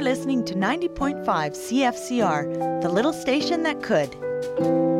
listening to 90.5 CFCR, the little station that could.